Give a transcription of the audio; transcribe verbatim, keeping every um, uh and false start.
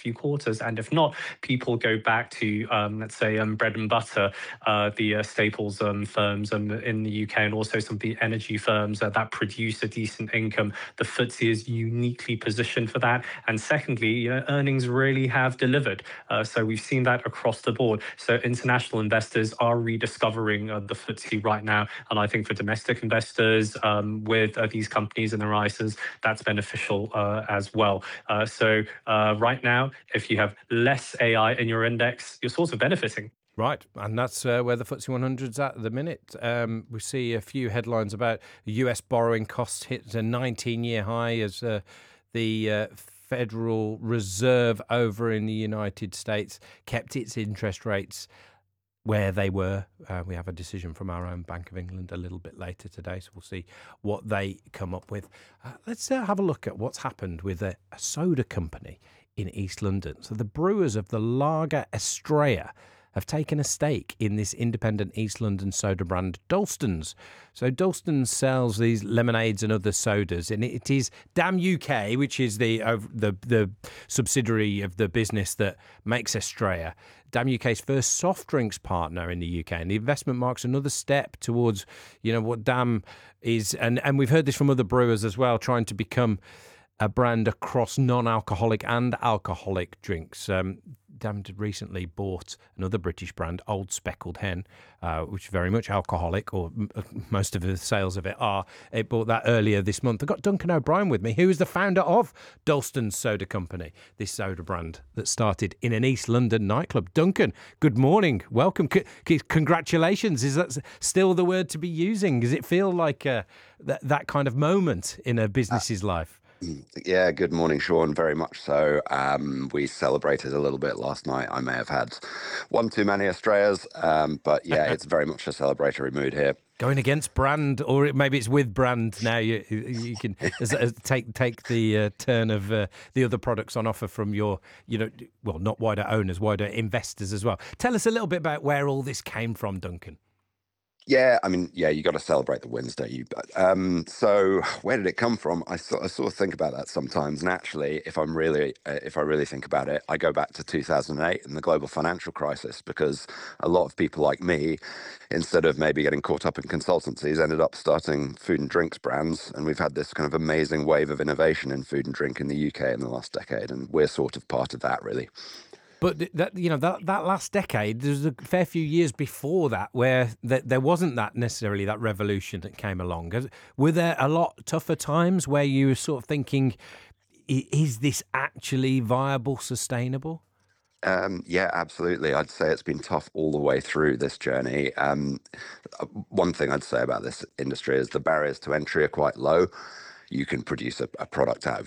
few quarters. And if not, people go back to, um, let's say, um, bread and butter, uh, the uh, staples um, firms um, in the U K, and also some of the energy firms uh, that produce a decent income. The F T S E is uniquely positioned for that. And secondly, you know, earnings really have delivered. Uh, so we've seen that across the board. So international investors are rediscovering uh, the F T S E right now. And I think for domestic investors um, with uh, these companies and their I S As, that's beneficial uh, as well. Uh, so uh, right now, if you have less A I in your index, you're sort of benefiting. Right, and that's uh, where the F T S E one hundred's at at the minute. Um, we see a few headlines about U S borrowing costs hit a nineteen-year high as uh, the uh, Federal Reserve over in the United States kept its interest rates where they were. Uh, we have a decision from our own Bank of England a little bit later today, so we'll see what they come up with. Uh, let's uh, have a look at what's happened with a, a soda company in East London. So the brewers of the Lager Estrella have taken a stake in this independent East London soda brand, Dalston's. So Dalston's sells these lemonades and other sodas, and it is Dam U K, which is the uh, the the subsidiary of the business that makes Estrella, Dam U K's first soft drinks partner in the U K, and the investment marks another step towards, you know, what Dam is, and and we've heard this from other brewers as well, trying to become a brand across non-alcoholic and alcoholic drinks. Um, Dam recently bought another British brand, Old Speckled Hen, uh, which is very much alcoholic, or m- most of the sales of it are. It bought that earlier this month. I've got Duncan O'Brien with me, who is the founder of Dalston's Soda Company, this soda brand that started in an East London nightclub. Duncan, good morning. Welcome. C- congratulations. Is that still the word to be using? Does it feel like uh, that, that kind of moment in a business's uh, life? Yeah, good morning, Sean. Very much so. Um, we celebrated a little bit last night. I may have had one too many Estrellas, um, but yeah, it's very much a celebratory mood here. Going against brand, or maybe it's with brand now. You you can as, as take take the uh, turn of uh, the other products on offer from your, you know, well, not wider owners, wider investors as well. Tell us a little bit about where all this came from, Duncan. Yeah, I mean, yeah, you got to celebrate the wins, don't you? But um, so where did it come from? I sort, I sort of think about that sometimes. And actually, if I'm really, uh, if I really think about it, I go back to two thousand eight and the global financial crisis, because a lot of people like me, instead of maybe getting caught up in consultancies, ended up starting food and drinks brands. And we've had this kind of amazing wave of innovation in food and drink in the U K in the last decade. And we're sort of part of that, really. But that, you know, that that last decade, there's a fair few years before that where th- there wasn't that necessarily that revolution that came along. Were there a lot tougher times where you were sort of thinking, is this actually viable, sustainable? Um, yeah, absolutely. I'd say it's been tough all the way through this journey. Um, one thing I'd say about this industry is the barriers to entry are quite low. You can produce a, a product out of